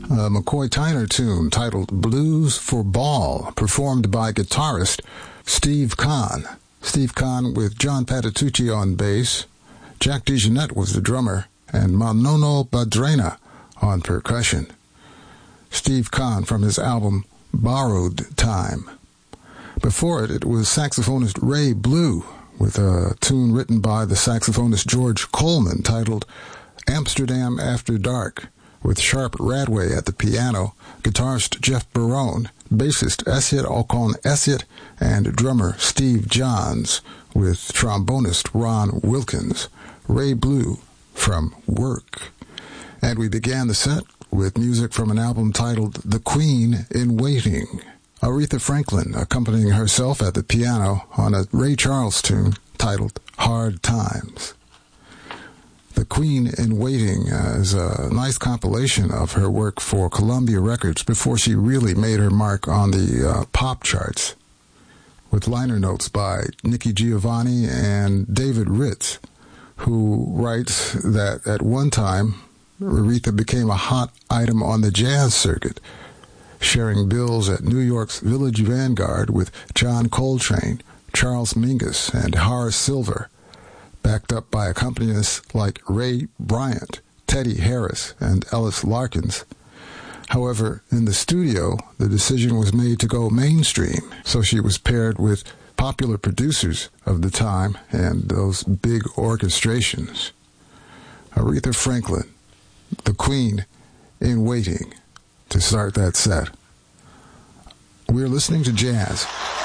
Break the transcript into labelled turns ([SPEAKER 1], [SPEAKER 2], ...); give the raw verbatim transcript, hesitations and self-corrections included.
[SPEAKER 1] a McCoy Tyner tune titled Blues for Ball, performed by guitarist Steve Kahn. Steve Kahn with John Patitucci on bass, Jack DeJohnette was the drummer, and Manono Badrena on percussion. Steve Kahn from his album Borrowed Time. Before it, it was saxophonist Ray Blue with a tune written by the saxophonist George Coleman titled Amsterdam After Dark, with Sharp Radway at the piano, guitarist Jeff Barone, bassist Esiet Ocon Esiet, and drummer Steve Johns, with trombonist Ron Wilkins. Ray Blue from Work. And we began the set with music from an album titled The Queen in Waiting. Aretha Franklin accompanying herself at the piano on a Ray Charles tune titled Hard Times. The Queen in Waiting uh, is a nice compilation of her work for Columbia Records before she really made her mark on the uh, pop charts, with liner notes by Nikki Giovanni and David Ritz, who writes that at one time Aretha became a hot item on the jazz circuit, sharing bills at New York's Village Vanguard with John Coltrane, Charles Mingus, and Horace Silver, backed up by accompanists like Ray Bryant, Teddy Harris, and Ellis Larkins. However, in the studio, the decision was made to go mainstream, so she was paired with popular producers of the time and those big orchestrations. Aretha Franklin, The Queen in Waiting, to start that set. We're listening to jazz